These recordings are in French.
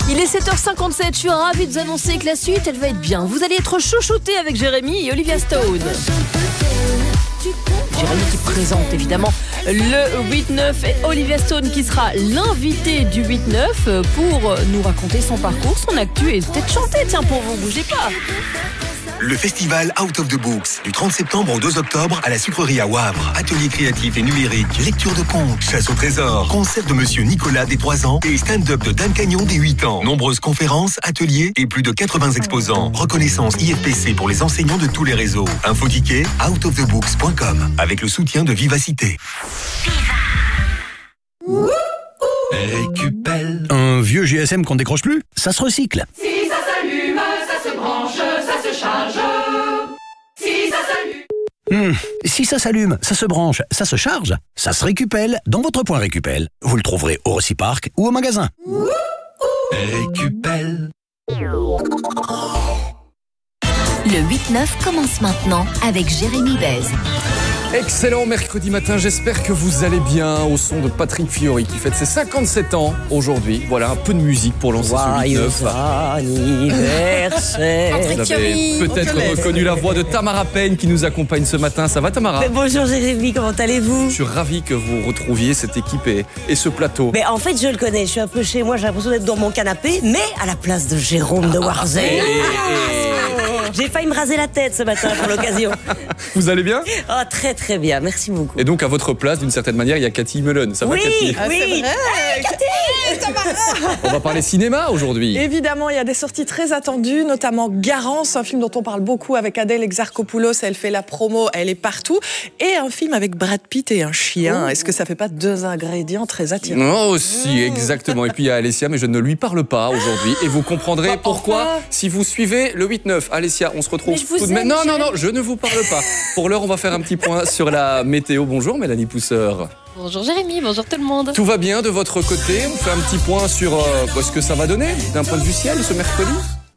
Il est 7h57, je suis ravie de vous annoncer que la suite, elle va être bien. Vous allez être chouchoutés avec Jérémy et Olivia Stone. Jérémy qui présente évidemment le 8-9 et Olivia Stone qui sera l'invité du 8-9 pour nous raconter son parcours, son actu et peut-être chanter, tiens, pour vous, bougez pas. Le festival Out of the Books, du 30 septembre au 2 octobre à la sucrerie à Wavre. Atelier créatif et numérique, lecture de contes, chasse au trésor, concert de Monsieur Nicolas des 3 ans et stand-up de Dan Cagnon des 8 ans. Nombreuses conférences, ateliers et plus de 80 exposants. Reconnaissance IFPC pour les enseignants de tous les réseaux. Info ticket, outofthebooks.com avec le soutien de Vivacité. Récupelle. Un vieux GSM qu'on décroche plus, ça se recycle. Si ça s'allume, ça se branche, ça se charge. Si ça s'allume. Si ça s'allume, ça se branche, ça se charge, ça se récupère dans votre point Récupel. Vous le trouverez au Reciparc ou au magasin. Récupel. Le 8-9 commence maintenant avec Jérémy Bez. Excellent mercredi matin, j'espère que vous allez bien au son de Patrick Fiori qui fête ses 57 ans aujourd'hui. Voilà, un peu de musique pour lancer ce 8-9. Anniversaire. Vous avez peut-être reconnu la voix de Tamara Payne qui nous accompagne ce matin. Ça va Tamara ? Bonjour Jérémy, comment allez-vous ? Je suis ravi que vous retrouviez cette équipe et ce plateau. Mais en fait je le connais, je suis un peu chez moi, j'ai l'impression d'être dans mon canapé, mais à la place de Jérôme de Warzé. J'ai failli me raser la tête ce matin pour l'occasion. Vous allez bien ? Oh, très très bien, merci beaucoup. Et donc à votre place, d'une certaine manière, il y a Cathy Melun. Ça va Cathy ? Oui, Cathy, On va parler cinéma aujourd'hui. Évidemment, il y a des sorties très attendues, notamment Garance, un film dont on parle beaucoup avec Adèle Exarchopoulos. Elle fait la promo, elle est partout. Et un film avec Brad Pitt et un chien. Est-ce que ça fait pas 2 ingrédients très attirants ? Non, aussi, exactement. Et puis il y a Alessia, mais je ne lui parle pas aujourd'hui. Et vous comprendrez pourquoi si vous suivez le 8-9. Alessia, on se retrouve tout de même. Non, je ne vous parle pas. Pour l'heure, on va faire un petit point sur la météo. Bonjour Mélanie Pousseur. Bonjour Jérémy, bonjour tout le monde. Tout va bien de votre côté ? On fait un petit point sur ce que ça va donner d'un point de vue ciel ce mercredi ?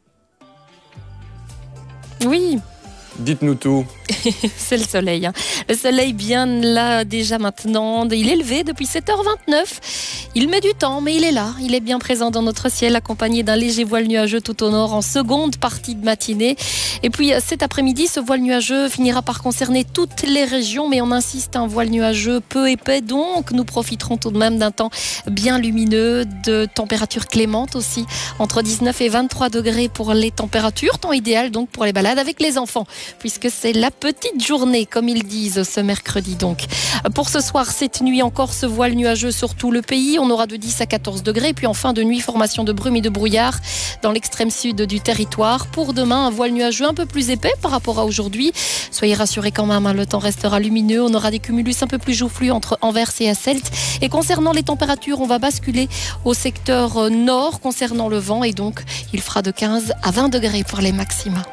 Oui. Dites-nous tout. C'est le soleil. Le soleil bien là déjà maintenant. Il est levé depuis 7h29. Il met du temps, mais il est là. Il est bien présent dans notre ciel, accompagné d'un léger voile nuageux tout au nord en seconde partie de matinée. Et puis cet après-midi, ce voile nuageux finira par concerner toutes les régions, mais on insiste, un voile nuageux peu épais. Donc nous profiterons tout de même d'un temps bien lumineux, de températures clémentes aussi, entre 19 et 23 degrés pour les températures. Temps idéal donc pour les balades avec les enfants, puisque c'est la petite journée, comme ils disent, ce mercredi donc. Pour ce soir, cette nuit encore, ce voile nuageux sur tout le pays. On aura de 10 à 14 degrés. Puis en fin de nuit, formation de brume et de brouillard dans l'extrême sud du territoire. Pour demain, un voile nuageux un peu plus épais par rapport à aujourd'hui. Soyez rassurés quand même, le temps restera lumineux. On aura des cumulus un peu plus joufflus entre Anvers et Hasselt. Et concernant les températures, on va basculer au secteur nord concernant le vent. Et donc, il fera de 15 à 20 degrés pour les maxima.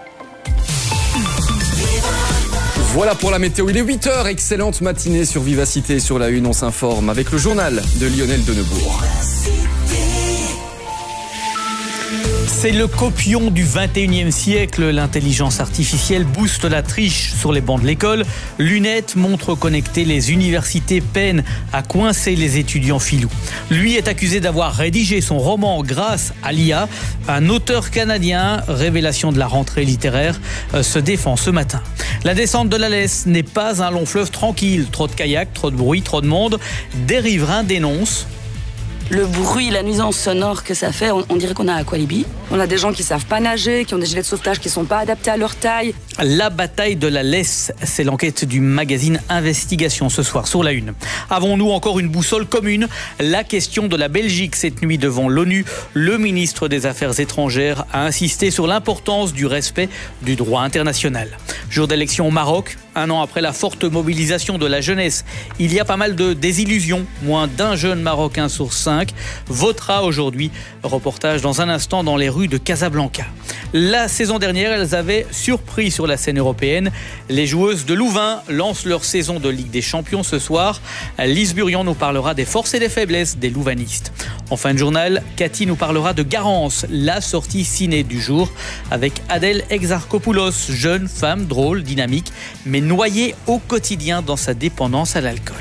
Voilà pour la météo, il est 8h, excellente matinée sur Vivacité. Sur la une, on s'informe avec le journal de Lionel Denebourg. C'est le copion du 21e siècle. L'intelligence artificielle booste la triche sur les bancs de l'école. Lunettes, montres connectées, les universités peinent à coincer les étudiants filous. Lui est accusé d'avoir rédigé son roman grâce à l'IA. Un auteur canadien, révélation de la rentrée littéraire, se défend ce matin. La descente de la Lesse n'est pas un long fleuve tranquille. Trop de kayaks, trop de bruit, trop de monde. Des riverains dénoncent. Le bruit, la nuisance sonore que ça fait, on dirait qu'on a Aqualibi. On a des gens qui savent pas nager, qui ont des gilets de sauvetage qui sont pas adaptés à leur taille. La bataille de la Lesse, c'est l'enquête du magazine Investigation ce soir sur la une. Avons-nous encore une boussole commune ? La question de la Belgique cette nuit devant l'ONU. Le ministre des Affaires étrangères a insisté sur l'importance du respect du droit international. Jour d'élection au Maroc, 1 an après la forte mobilisation de la jeunesse. Il y a pas mal de désillusions. Moins d'un jeune Marocain sur 5 votera aujourd'hui. Reportage dans un instant dans les rues de Casablanca. La saison dernière, elles avaient surpris sur la scène européenne. Les joueuses de Louvain lancent leur saison de Ligue des Champions ce soir. Lise Burian nous parlera des forces et des faiblesses des louvanistes. En fin de journal, Cathy nous parlera de Garance, la sortie ciné du jour, avec Adèle Exarchopoulos, jeune femme drôle, dynamique, mais noyée au quotidien dans sa dépendance à l'alcool.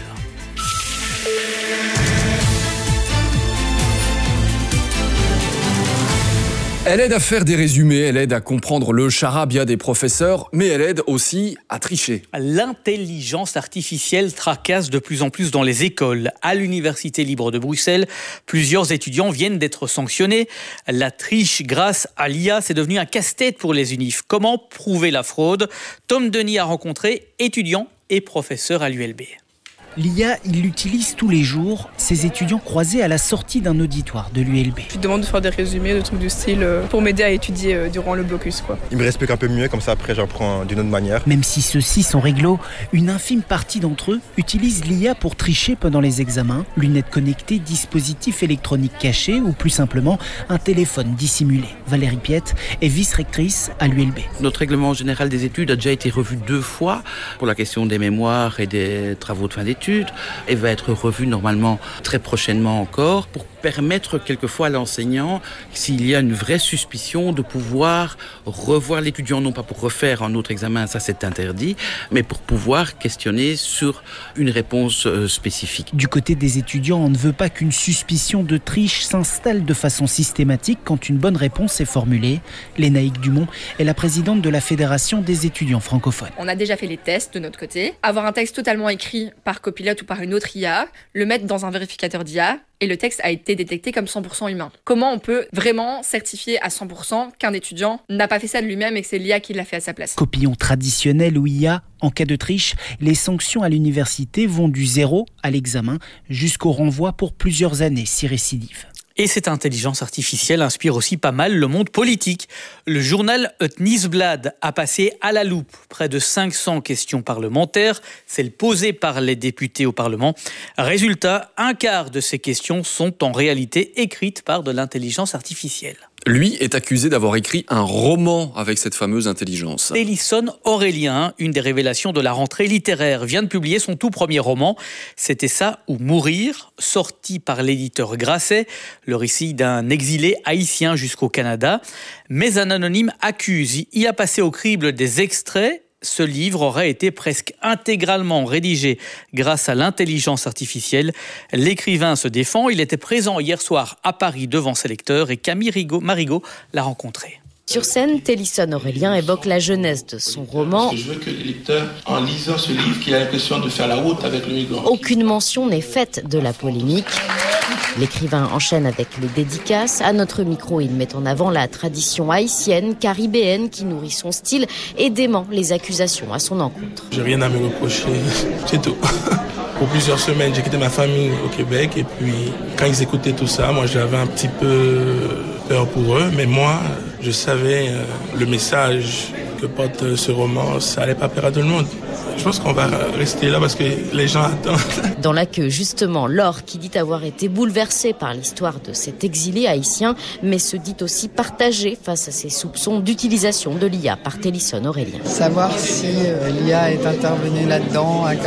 Elle aide à faire des résumés, elle aide à comprendre le charabia des professeurs, mais elle aide aussi à tricher. L'intelligence artificielle tracasse de plus en plus dans les écoles. À l'Université libre de Bruxelles, plusieurs étudiants viennent d'être sanctionnés. La triche grâce à l'IA, c'est devenu un casse-tête pour les unifs. Comment prouver la fraude ? Tom Denis a rencontré étudiants et professeurs à l'ULB. L'IA, il l'utilise tous les jours. Ces étudiants croisés à la sortie d'un auditoire de l'ULB. Je lui demande de faire des résumés, de trucs du style pour m'aider à étudier durant le blocus, quoi. Il me respecte un peu mieux, comme ça après j'apprends d'une autre manière. Même si ceux-ci sont réglo, une infime partie d'entre eux utilise l'IA pour tricher pendant les examens. Lunettes connectées, dispositifs électroniques cachés ou plus simplement un téléphone dissimulé. Valérie Piette est vice-rectrice à l'ULB. Notre règlement général des études a déjà été revu 2 fois pour la question des mémoires et des travaux de fin d'études. Et va être revu normalement très prochainement encore pour permettre quelquefois à l'enseignant, s'il y a une vraie suspicion, de pouvoir revoir l'étudiant, non pas pour refaire un autre examen, ça c'est interdit, mais pour pouvoir questionner sur une réponse spécifique. Du côté des étudiants, on ne veut pas qu'une suspicion de triche s'installe de façon systématique quand une bonne réponse est formulée. Lénaïque Dumont est la présidente de la Fédération des étudiants francophones. On a déjà fait les tests de notre côté. Avoir un texte totalement écrit par copilote ou par une autre IA, le mettre dans un vérificateur d'IA, et le texte a été détecté comme 100% humain. Comment on peut vraiment certifier à 100% qu'un étudiant n'a pas fait ça de lui-même et que c'est l'IA qui l'a fait à sa place ? Copillon traditionnel ou IA, en cas de triche, les sanctions à l'université vont du 0 à l'examen jusqu'au renvoi pour plusieurs années si récidive. Et cette intelligence artificielle inspire aussi pas mal le monde politique. Le journal Het Nieuwsblad a passé à la loupe près de 500 questions parlementaires, celles posées par les députés au Parlement. Résultat, un quart de ces questions sont en réalité écrites par de l'intelligence artificielle. Lui est accusé d'avoir écrit un roman avec cette fameuse intelligence. Télisson Aurélien, une des révélations de la rentrée littéraire, vient de publier son tout premier roman. C'était ça ou mourir, sorti par l'éditeur Grasset, le récit d'un exilé haïtien jusqu'au Canada. Mais un anonyme accuse, y a passé au crible des extraits. Ce livre aurait été presque intégralement rédigé grâce à l'intelligence artificielle. L'écrivain se défend. Il était présent hier soir à Paris devant ses lecteurs et Camille Marigot l'a rencontré. Sur scène, Télisson Aurélien évoque la jeunesse de son roman. Je veux que les lecteurs, en lisant ce livre, qu'il ait l'impression de faire la route avec le migrant. Aucune mention n'est faite de la polémique. L'écrivain enchaîne avec les dédicaces. À notre micro, il met en avant la tradition haïtienne, caribéenne qui nourrit son style et dément les accusations à son encontre. J'ai rien à me reprocher, c'est tout. Pour plusieurs semaines, j'ai quitté ma famille au Québec et puis quand ils écoutaient tout ça, moi j'avais un petit peu peur pour eux, mais moi je savais le message que porte ce roman, ça allait pas plaire à tout le monde. Je pense qu'on va rester là parce que les gens attendent. Dans la queue, justement, Laure, qui dit avoir été bouleversée par l'histoire de cet exilé haïtien, mais se dit aussi partagée face à ces soupçons d'utilisation de l'IA par Télisson Aurélien. Savoir si l'IA est intervenue là-dedans à 90%,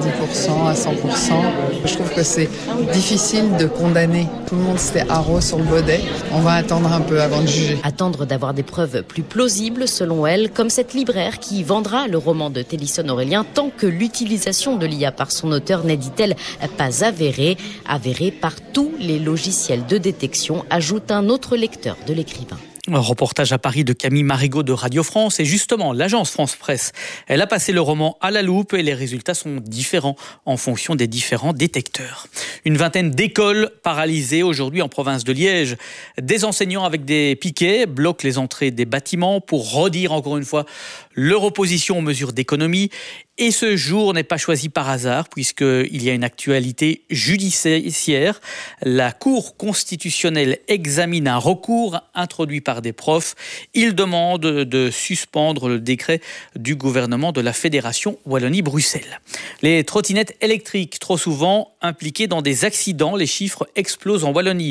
à 100%, je trouve que c'est difficile de condamner. Tout le monde s'était haro sur le baudet. On va attendre un peu avant de juger. Attendre d'avoir des preuves plus plausibles, selon elle, comme cette libraire qui vendra le roman de Télisson Aurélien tant que l'utilisation de l'IA par son auteur n'est, dit-elle, pas avérée par tous les logiciels de détection, ajoute un autre lecteur de l'écrivain. Un reportage à Paris de Camille Marigot de Radio France. Et justement, l'agence France Presse, elle a passé le roman à la loupe et les résultats sont différents en fonction des différents détecteurs. Une vingtaine d'écoles paralysées aujourd'hui en province de Liège. Des enseignants avec des piquets bloquent les entrées des bâtiments pour redire encore une fois leur opposition aux mesures d'économie. Et ce jour n'est pas choisi par hasard puisqu'il y a une actualité judiciaire. La Cour constitutionnelle examine un recours introduit par des profs. Ils demandent de suspendre le décret du gouvernement de la Fédération Wallonie-Bruxelles. Les trottinettes électriques, trop souvent impliquées dans des accidents, les chiffres explosent en Wallonie.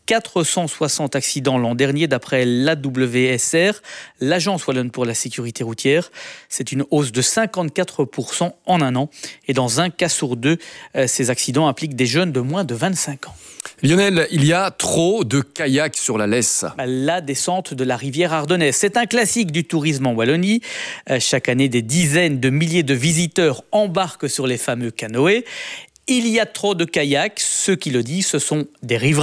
460 accidents l'an dernier d'après l'AWSR, l'Agence Wallonne pour la sécurité routière. C'est une hausse de 54% en un an. Et dans un cas sur deux, ces accidents impliquent des jeunes de moins de 25 ans. Lionel, il y a trop de kayaks sur la Lesse. La descente de la rivière Ardennaise, c'est un classique du tourisme en Wallonie. Chaque année, des dizaines de milliers de visiteurs embarquent sur les fameux canoës. Il y a trop de kayaks. Ceux qui le disent, ce sont des riverains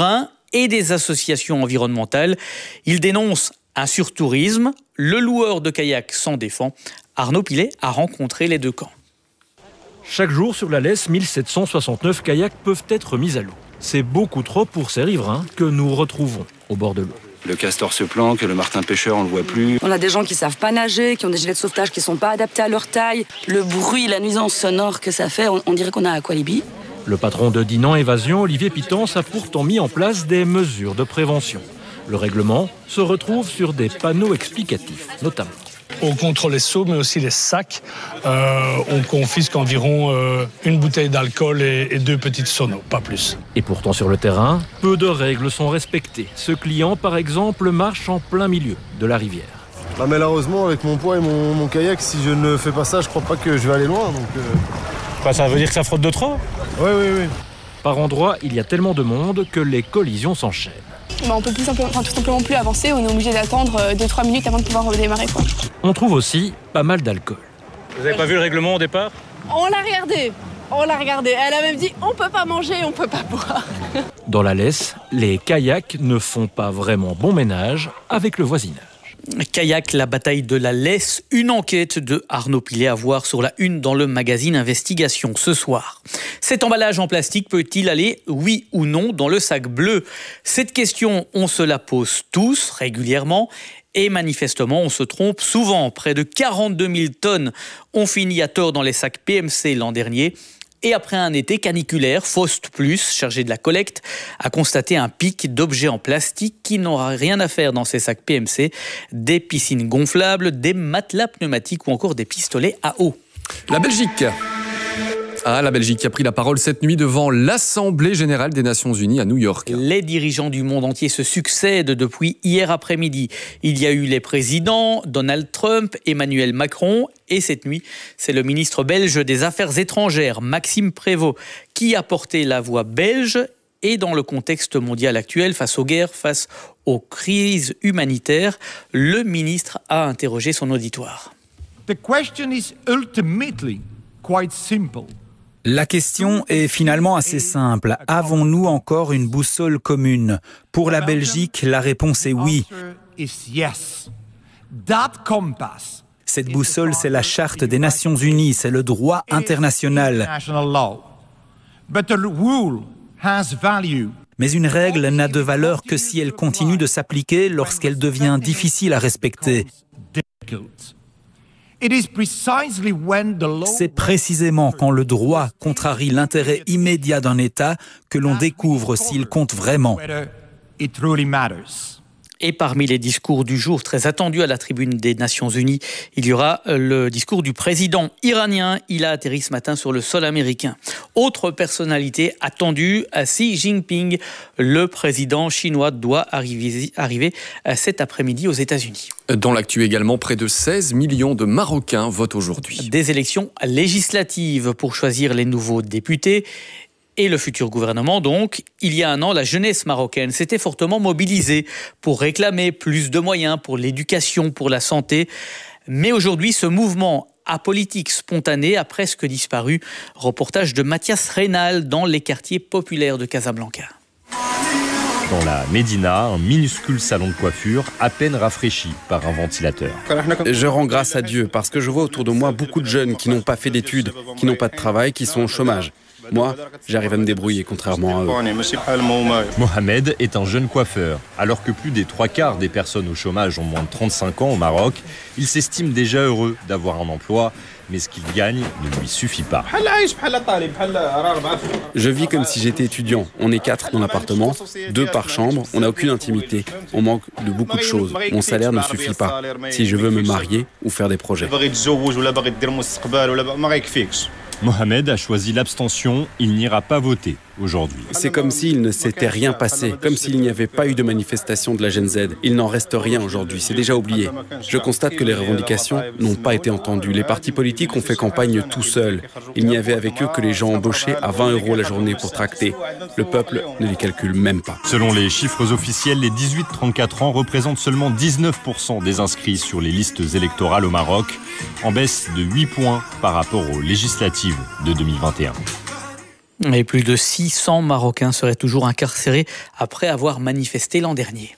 et des associations environnementales. Il dénonce un surtourisme. Le loueur de kayak s'en défend. Arnaud Pilet a rencontré les deux camps. Chaque jour sur la Lesse, 1769 kayaks peuvent être mis à l'eau. C'est beaucoup trop pour ces riverains que nous retrouvons au bord de l'eau. Le castor se planque, le martin pêcheur, on le voit plus. On a des gens qui savent pas nager, qui ont des gilets de sauvetage qui sont pas adaptés à leur taille. Le bruit, la nuisance sonore que ça fait, on dirait qu'on a Aqualibi. Le patron de Dinan Évasion, Olivier Pitance, a pourtant mis en place des mesures de prévention. Le règlement se retrouve sur des panneaux explicatifs, notamment. On contrôle les seaux, mais aussi les sacs. On confisque environ une bouteille d'alcool et 2 petites sonos, pas plus. Et pourtant sur le terrain, peu de règles sont respectées. Ce client, par exemple, marche en plein milieu de la rivière. Malheureusement, avec mon poids et mon kayak, si je ne fais pas ça, je crois pas que je vais aller loin. Donc, ça veut dire que ça frotte de trop ? Oui. Par endroits, il y a tellement de monde que les collisions s'enchaînent. On peut tout simplement plus avancer, on est obligé d'attendre 2-3 minutes avant de pouvoir redémarrer. On trouve aussi pas mal d'alcool. Vous n'avez pas vu le règlement au départ ? On l'a regardé. Elle a même dit on peut pas manger, on peut pas boire. Dans la Lesse, les kayaks ne font pas vraiment bon ménage avec le voisinage. Kayak, la bataille de la Lesse, une enquête de Arnaud Pilet à voir sur la une dans le magazine Investigation ce soir. Cet emballage en plastique peut-il aller, oui ou non, dans le sac bleu ? Cette question, on se la pose tous régulièrement et manifestement, on se trompe souvent. Près de 42 000 tonnes ont fini à tort dans les sacs PMC l'an dernier. Et après un été caniculaire, Faust Plus, chargé de la collecte, a constaté un pic d'objets en plastique qui n'aura rien à faire dans ces sacs PMC. Des piscines gonflables, des matelas pneumatiques ou encore des pistolets à eau. La Belgique. La Belgique a pris la parole cette nuit devant l'Assemblée générale des Nations Unies à New York. Les dirigeants du monde entier se succèdent depuis hier après-midi. Il y a eu les présidents, Donald Trump, Emmanuel Macron, et cette nuit, c'est le ministre belge des Affaires étrangères, Maxime Prévost, qui a porté la voix belge. Et dans le contexte mondial actuel, face aux guerres, face aux crises humanitaires, le ministre a interrogé son auditoire. The question is ultimately quite simple. La question est finalement assez simple. Avons-nous encore une boussole commune ? Pour la Belgique, la réponse est oui. Cette boussole, c'est la Charte des Nations Unies, c'est le droit international. Mais une règle n'a de valeur que si elle continue de s'appliquer lorsqu'elle devient difficile à respecter. C'est précisément quand le droit contrarie l'intérêt immédiat d'un État que l'on découvre s'il compte vraiment. Et parmi les discours du jour très attendus à la tribune des Nations Unies, il y aura le discours du président iranien. Il a atterri ce matin sur le sol américain. Autre personnalité attendue, Xi Jinping. Le président chinois doit arriver cet après-midi aux États-Unis. Dans l'actu également, près de 16 millions de Marocains votent aujourd'hui. Des élections législatives pour choisir les nouveaux députés. Et le futur gouvernement, donc, il y a un an, la jeunesse marocaine s'était fortement mobilisée pour réclamer plus de moyens pour l'éducation, pour la santé. Mais aujourd'hui, ce mouvement apolitique spontané a presque disparu. Reportage de Mathias Reynal dans les quartiers populaires de Casablanca. Dans la Médina, un minuscule salon de coiffure, à peine rafraîchi par un ventilateur. Je rends grâce à Dieu parce que je vois autour de moi beaucoup de jeunes qui n'ont pas fait d'études, qui n'ont pas de travail, qui sont au chômage. Moi, j'arrive à me débrouiller, contrairement à eux. Mohamed est un jeune coiffeur. Alors que plus des 3/4 des personnes au chômage ont moins de 35 ans au Maroc, il s'estime déjà heureux d'avoir un emploi, mais ce qu'il gagne ne lui suffit pas. Je vis comme si j'étais étudiant. On est 4 dans l'appartement, 2 par chambre, on n'a aucune intimité. On manque de beaucoup de choses. Mon salaire ne suffit pas si je veux me marier ou faire des projets. Mohamed a choisi l'abstention, il n'ira pas voter aujourd'hui. C'est comme s'il ne s'était rien passé, comme s'il n'y avait pas eu de manifestation de la Gen Z. Il n'en reste rien aujourd'hui, c'est déjà oublié. Je constate que les revendications n'ont pas été entendues. Les partis politiques ont fait campagne tout seuls. Il n'y avait avec eux que les gens embauchés à 20 € la journée pour tracter. Le peuple ne les calcule même pas. Selon les chiffres officiels, les 18-34 ans représentent seulement 19% des inscrits sur les listes électorales au Maroc, en baisse de 8 points par rapport aux législatives de 2021. Et plus de 600 Marocains seraient toujours incarcérés après avoir manifesté l'an dernier.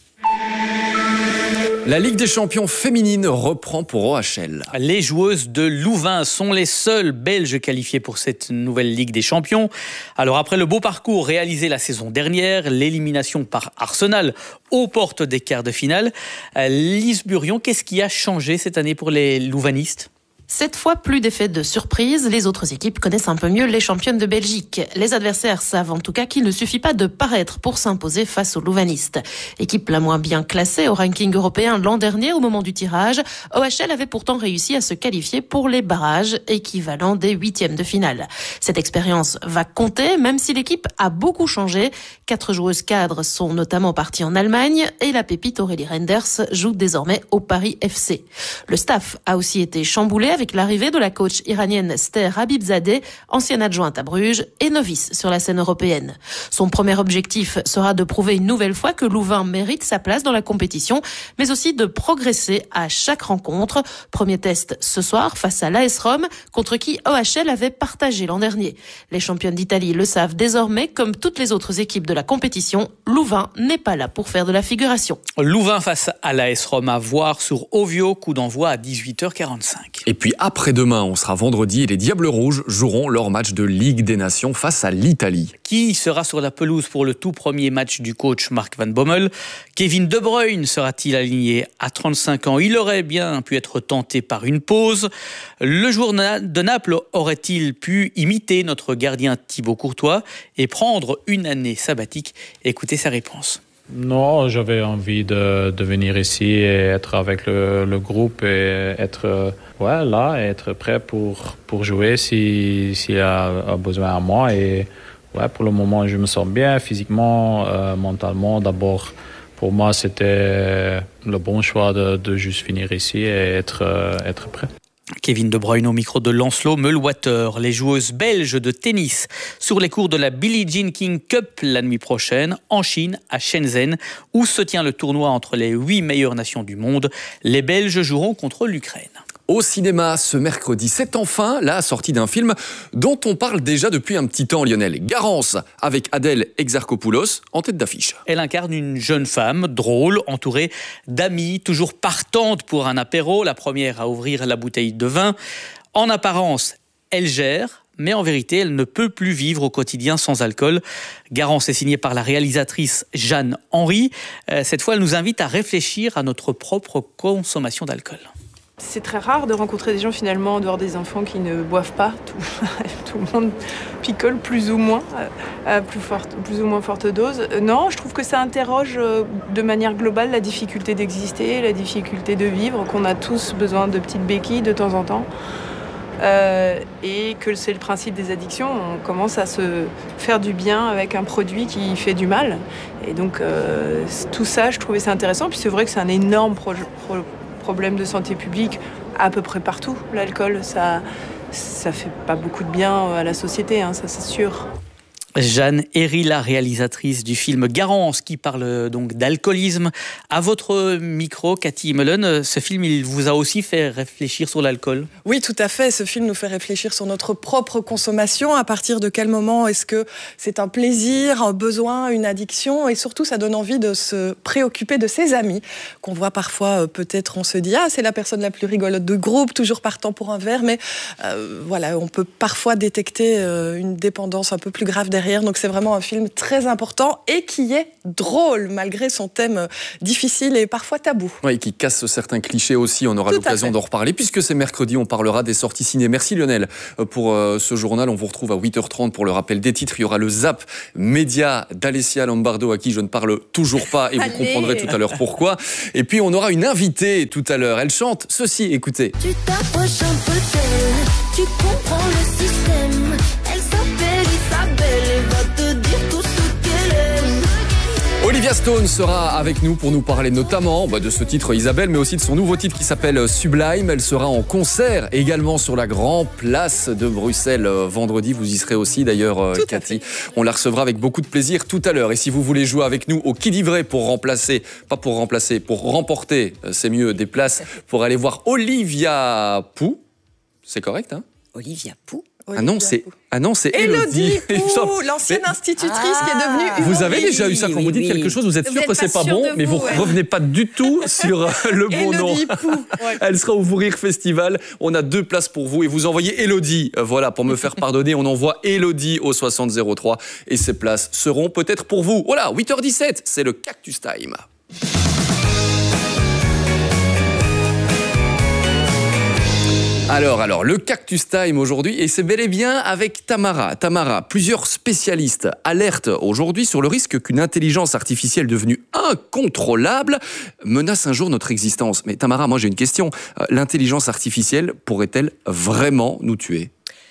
La Ligue des champions féminines reprend pour OHL. Les joueuses de Louvain sont les seules Belges qualifiées pour cette nouvelle Ligue des champions. Alors après le beau parcours réalisé la saison dernière, l'élimination par Arsenal aux portes des quarts de finale, Lise Burion, qu'est-ce qui a changé cette année pour les Louvanistes ? Cette fois, plus d'effet de surprise. Les autres équipes connaissent un peu mieux les championnes de Belgique. Les adversaires savent en tout cas qu'il ne suffit pas de paraître pour s'imposer face aux Louvanistes. Équipe la moins bien classée au ranking européen l'an dernier au moment du tirage, OHL avait pourtant réussi à se qualifier pour les barrages, équivalent des 8e de finale. Cette expérience va compter, même si l'équipe a beaucoup changé. 4 joueuses cadres sont notamment parties en Allemagne et la pépite Aurélie Renders joue désormais au Paris FC. Le staff a aussi été chamboulé avec l'arrivée de la coach iranienne Ster Habibzadeh, ancienne adjointe à Bruges et novice sur la scène européenne. Son premier objectif sera de prouver une nouvelle fois que Louvain mérite sa place dans la compétition, mais aussi de progresser à chaque rencontre. Premier test ce soir face à l'AS Rome, contre qui OHL avait partagé l'an dernier. Les championnes d'Italie le savent désormais, comme toutes les autres équipes de la compétition, Louvain n'est pas là pour faire de la figuration. Louvain face à l'AS Rome à voir sur Ovio, coup d'envoi à 18h45. Et puis après-demain, on sera vendredi et les Diables Rouges joueront leur match de Ligue des Nations face à l'Italie. Qui sera sur la pelouse pour le tout premier match du coach Mark Van Bommel ? Kevin De Bruyne sera-t-il aligné à 35 ans ? Il aurait bien pu être tenté par une pause. Le joueur de Naples aurait-il pu imiter notre gardien Thibaut Courtois et prendre une année sabbatique ? Écoutez sa réponse. Non, j'avais envie de venir ici et être avec le groupe et être là et être prêt pour jouer s'il a besoin à moi. Et pour le moment, je me sens bien physiquement, mentalement. D'abord, pour moi, c'était le bon choix de juste finir ici et être prêt. Kevin De Bruyne au micro de Lancelot Meulewater. Les joueuses belges de tennis sur les cours de la Billie Jean King Cup la nuit prochaine en Chine, à Shenzhen, où se tient le tournoi entre les 8 meilleures nations du monde. Les Belges joueront contre l'Ukraine. Au cinéma ce mercredi, c'est enfin la sortie d'un film dont on parle déjà depuis un petit temps, Lionel. Garance, avec Adèle Exarchopoulos en tête d'affiche. Elle incarne une jeune femme drôle, entourée d'amis, toujours partante pour un apéro, la première à ouvrir la bouteille de vin. En apparence, elle gère, mais en vérité, elle ne peut plus vivre au quotidien sans alcool. Garance est signée par la réalisatrice Jeanne Henry. Cette fois, elle nous invite à réfléchir à notre propre consommation d'alcool. C'est très rare de rencontrer des gens finalement en dehors des enfants qui ne boivent pas. Tout le monde picole plus ou moins, à plus ou moins forte dose. Non, je trouve que ça interroge de manière globale la difficulté d'exister, la difficulté de vivre, qu'on a tous besoin de petites béquilles de temps en temps. Et que c'est le principe des addictions, on commence à se faire du bien avec un produit qui fait du mal. Et donc tout ça, je trouvais ça intéressant. Puis c'est vrai que c'est un énorme problème de santé publique à peu près partout. L'alcool, ça fait pas beaucoup de bien à la société, ça c'est sûr. Jeanne Henry, la réalisatrice du film Garance, qui parle donc d'alcoolisme. À votre micro, Cathy Mellen, ce film, il vous a aussi fait réfléchir sur l'alcool ? Oui, tout à fait. Ce film nous fait réfléchir sur notre propre consommation. À partir de quel moment est-ce que c'est un plaisir, un besoin, une addiction ? Et surtout, ça donne envie de se préoccuper de ses amis, qu'on voit parfois, peut-être, on se dit « Ah, c'est la personne la plus rigolote de groupe, toujours partant pour un verre ». Mais on peut parfois détecter une dépendance un peu plus grave derrière. Donc c'est vraiment un film très important et qui est drôle malgré son thème difficile et parfois tabou. Oui, qui casse certains clichés aussi, on aura l'occasion d'en reparler puisque c'est mercredi, on parlera des sorties ciné. Merci Lionel pour ce journal, on vous retrouve à 8h30 pour le rappel des titres. Il y aura le Zap Média d'Alessia Lombardo à qui je ne parle toujours pas et vous comprendrez tout à l'heure pourquoi. Et puis on aura une invitée tout à l'heure, elle chante ceci, écoutez. Tu t'approches un peu d'elle, tu comprends le système, elle s'appelle Isabelle et va te dire tout ce qu'elle aime. Olivia Stone sera avec nous pour nous parler notamment de ce titre Isabelle, mais aussi de son nouveau titre qui s'appelle Sublime. Elle sera en concert également sur la Grande Place de Bruxelles vendredi. Vous y serez aussi d'ailleurs, Cathy. On la recevra avec beaucoup de plaisir tout à l'heure. Et si vous voulez jouer avec nous au Qui dit vrai pour remporter, c'est mieux, des places pour aller voir Olivia Poux. C'est correct, hein ? Olivia Poux. Ah non, c'est Élodie Pou, l'ancienne institutrice qui est devenue humoriste. Vous avez déjà eu ça quand vous dites quelque chose, vous êtes sûr que c'est pas bon, mais vous revenez pas du tout sur le bon nom. Elle sera au Vous Rire Festival. On a 2 places pour vous et vous envoyez Élodie. Voilà, pour me faire pardonner, on envoie Élodie au 6003 et ces places seront peut-être pour vous. Voilà, 8h17, c'est le Cactus Time. Alors, le Cactus Time aujourd'hui, et c'est bel et bien avec Tamara. Tamara, plusieurs spécialistes alertent aujourd'hui sur le risque qu'une intelligence artificielle devenue incontrôlable menace un jour notre existence. Mais Tamara, moi j'ai une question. L'intelligence artificielle pourrait-elle vraiment nous tuer ?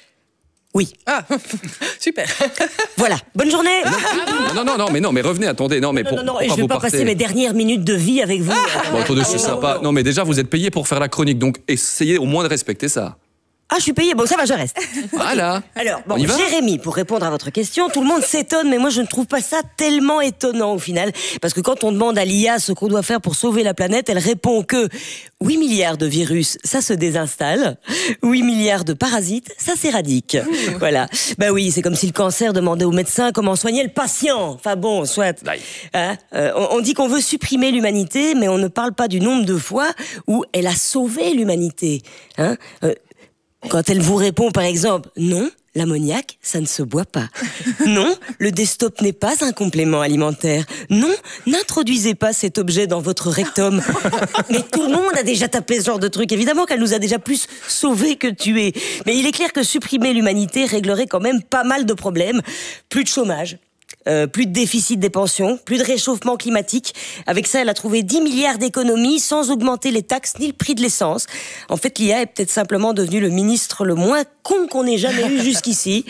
Oui. Ah, super. Voilà, bonne journée. Non, mais revenez, attendez. Non, mais non, je vais pas passer mes dernières minutes de vie avec vous. Bon, attendez, c'est sympa. Non, mais déjà, vous êtes payé pour faire la chronique, donc essayez au moins de respecter ça. Ah, je suis payé, bon ça va, je reste. Voilà. Alors, bon, Jérémy, pour répondre à votre question, tout le monde s'étonne, mais moi je ne trouve pas ça tellement étonnant au final, parce que quand on demande à l'IA ce qu'on doit faire pour sauver la planète, elle répond que 8 milliards de virus, ça se désinstalle, 8 milliards de parasites, ça s'éradique. Voilà. Bah oui, c'est comme si le cancer demandait au médecin comment soigner le patient. Enfin bon, soit. Hein, on dit qu'on veut supprimer l'humanité, mais on ne parle pas du nombre de fois où elle a sauvé l'humanité. Hein, quand elle vous répond, par exemple, non, l'ammoniac, ça ne se boit pas. Non, le desktop n'est pas un complément alimentaire. Non, n'introduisez pas cet objet dans votre rectum. Mais tout le monde a déjà tapé ce genre de truc. Évidemment qu'elle nous a déjà plus sauvés que tués. Mais il est clair que supprimer l'humanité réglerait quand même pas mal de problèmes. Plus de chômage. Plus de déficit des pensions, plus de réchauffement climatique. Avec ça, elle a trouvé 10 milliards d'économies sans augmenter les taxes ni le prix de l'essence. En fait, l'IA est peut-être simplement devenue le ministre le moins con qu'on ait jamais eu jusqu'ici.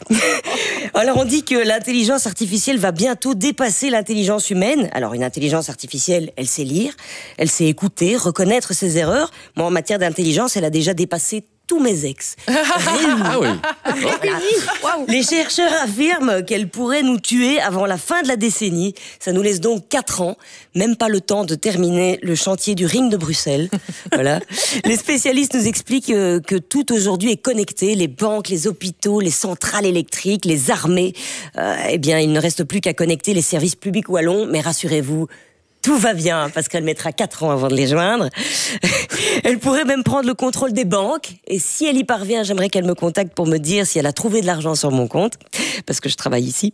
Alors, on dit que l'intelligence artificielle va bientôt dépasser l'intelligence humaine. Alors, une intelligence artificielle, elle sait lire, elle sait écouter, reconnaître ses erreurs. Moi, en matière d'intelligence, elle a déjà dépassé tous mes ex. Ah oui. Voilà. Les chercheurs affirment qu'elle pourrait nous tuer avant la fin de la décennie. Ça nous laisse donc 4 ans, même pas le temps de terminer le chantier du ring de Bruxelles. Voilà. Les spécialistes nous expliquent que tout aujourd'hui est connecté, les banques, les hôpitaux, les centrales électriques, les armées. Eh bien, il ne reste plus qu'à connecter les services publics wallons, mais rassurez-vous, tout va bien, parce qu'elle mettra 4 ans avant de les joindre. Elle pourrait même prendre le contrôle des banques. Et si elle y parvient, j'aimerais qu'elle me contacte pour me dire si elle a trouvé de l'argent sur mon compte. Parce que je travaille ici.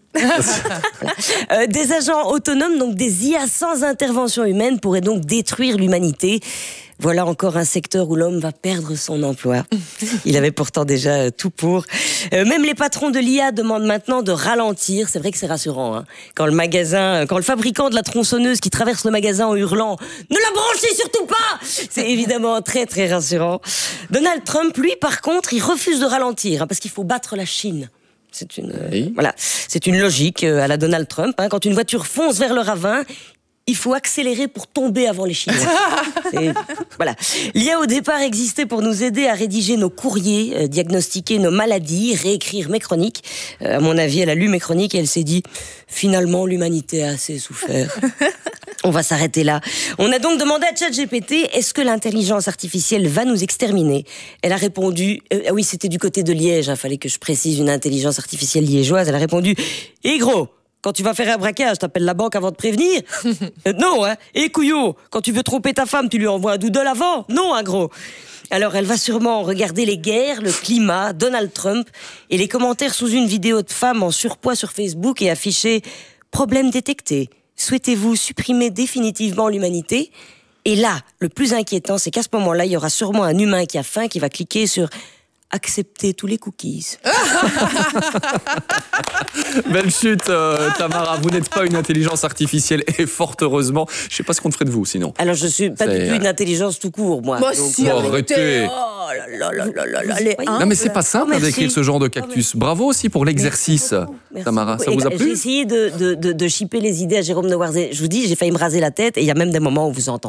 Voilà. Des agents autonomes, donc des IA sans intervention humaine, pourraient donc détruire l'humanité. Voilà encore un secteur où l'homme va perdre son emploi. Il avait pourtant déjà tout pour. Même les patrons de l'IA demandent maintenant de ralentir. C'est vrai que c'est rassurant, hein. Quand le fabricant de la tronçonneuse qui traverse le magasin en hurlant « Ne la branchez surtout pas !» C'est évidemment très très rassurant. Donald Trump, lui, par contre, il refuse de ralentir, hein, parce qu'il faut battre la Chine. C'est une logique à la Donald Trump, hein. Quand une voiture fonce vers le ravin, il faut accélérer pour tomber avant les Chinois. Voilà. L'IA au départ existait pour nous aider à rédiger nos courriers, diagnostiquer nos maladies, réécrire mes chroniques. À mon avis, elle a lu mes chroniques et elle s'est dit « Finalement, l'humanité a assez souffert. » On va s'arrêter là. On a donc demandé à ChatGPT « Est-ce que l'intelligence artificielle va nous exterminer ?» Elle a répondu oui, c'était du côté de Liège, fallait que je précise, une intelligence artificielle liégeoise. Elle a répondu « Et gros, quand tu vas faire un braquage, t'appelles la banque avant de prévenir ? Non, hein. Et couillot, quand tu veux tromper ta femme, tu lui envoies un doodle avant ? Non, hein, gros. Alors, elle va sûrement regarder les guerres, le climat, Donald Trump et les commentaires sous une vidéo de femme en surpoids sur Facebook et afficher « Problème détecté. Souhaitez-vous supprimer définitivement l'humanité ?» Et là, le plus inquiétant, c'est qu'à ce moment-là, il y aura sûrement un humain qui a faim qui va cliquer sur accepter tous les cookies. Belle chute, Tamara. Vous n'êtes pas une intelligence artificielle et fort heureusement. Je ne sais pas ce qu'on ferait de vous sinon. Alors je suis pas du tout une intelligence tout court, moi. Moi si, arrêtez. Oh là là. Non mais c'est pas simple d'écrire ce genre de cactus. Bravo aussi pour l'exercice, Tamara. Ça vous a plu ? J'ai essayé de shipper les idées à Jérôme Noirset. Je vous dis, j'ai failli me raser la tête et il y a même des moments où vous entendez.